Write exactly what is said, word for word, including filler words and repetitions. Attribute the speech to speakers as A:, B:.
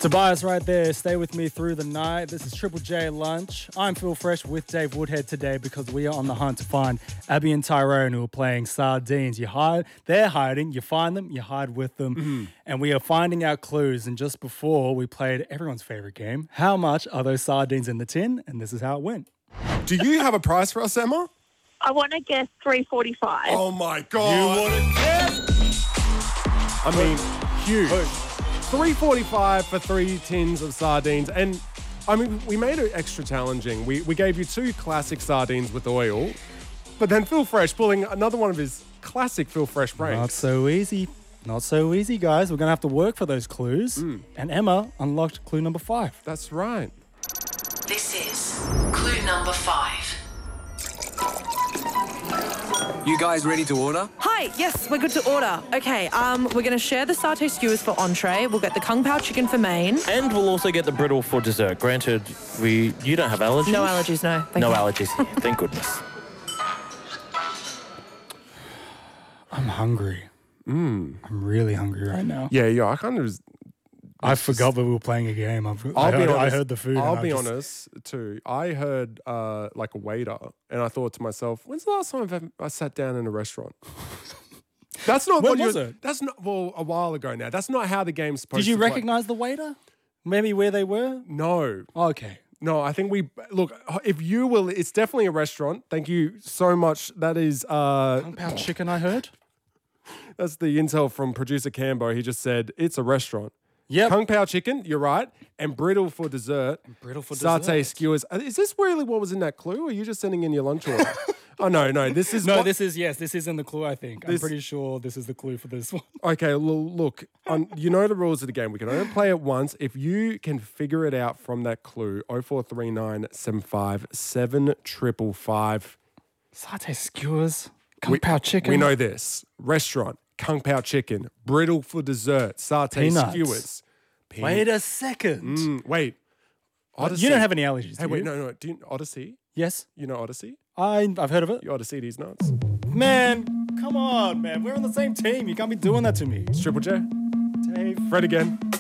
A: Tobias right there. Stay with me through the night. This is Triple J Lunch. I'm Phil Fresh with Dave Woodhead today because we are on the hunt to find Abby and Tyrone who are playing sardines. You hide, they're hiding, you find them, you hide with them, mm-hmm. and we are finding out clues. And just before we played everyone's favorite game, how much are those sardines in the tin? And this is how it went.
B: Do you have a price for us, Emma?
C: I want to guess three forty-five.
B: Oh my God.
D: You want to guess?
B: I mean, huge. three forty-five for three tins of sardines. And, I mean, we made it extra challenging. We we gave you two classic sardines with oil, but then Phil Fresh pulling another one of his classic Phil Fresh pranks.
A: Not so easy. Not so easy, guys. We're going to have to work for those clues. Mm. And Emma unlocked clue number five.
B: That's right.
E: This is clue number five.
F: You guys ready to order?
G: Hi, yes, we're good to order. Okay, um, we're going to share the satay skewers for entree. We'll get the kung pao chicken for main.
D: And we'll also get the brittle for dessert. Granted, we you don't have allergies?
G: No allergies, no. Thank
D: no
G: you.
D: allergies. Thank goodness.
A: I'm hungry.
B: Mm.
A: I'm really hungry right now.
B: Yeah, yeah, I kind of... Was,
A: I forgot that we were playing a game. I've,
B: I'll
A: I,
B: be
A: heard,
B: honest,
A: I heard the food.
B: I'll
A: and
B: be
A: just...
B: honest, too. I heard uh, like a waiter, and I thought to myself, when's the last time I've, I sat down in a restaurant? That's not
A: when
B: what
A: was
B: you're,
A: it?
B: That's not, well, a while ago now. That's not how the game's supposed to
A: Did you
B: play.
A: recognize the waiter? Maybe where they were?
B: No.
A: Oh, okay.
B: No, I think we, look, if you will, it's definitely a restaurant. Thank you so much. That is... Uh,
A: Kung Pao chicken, I heard.
B: That's the intel from producer Cambo. He just said, it's a restaurant.
A: Yep.
B: Kung Pao chicken, you're right. And brittle for dessert.
A: And brittle for
B: satay
A: dessert.
B: skewers. Is this really what was in that clue? Or are you just sending in your lunch order? Oh, no, no. This is
A: No,
B: what,
A: this is, yes, this is in the clue, I think.
B: This-
A: I'm pretty sure this is the clue for this one.
B: Okay, well, look, um, you know the rules of the game. We can only play it once. If you can figure it out from that clue, oh four three nine seven five seven five five.
A: Satay skewers, Kung
B: We-
A: Pao chicken.
B: We know this. Restaurant, Kung Pao chicken, brittle for dessert, satay
A: Peanuts.
B: skewers. Peanut-
A: Wait a second.
B: Mm, wait. Odyssey.
A: You don't have any allergies,
B: Hey,
A: do
B: wait,
A: you?
B: no, no. Do you, Odyssey?
A: Yes,
B: You know Odyssey?
A: I, I've heard of it.
B: You Odyssey these nuts.
A: Man, come on, man. We're on the same team. You can't be doing that to me.
B: It's Triple J.
A: Dave.
B: Fred again.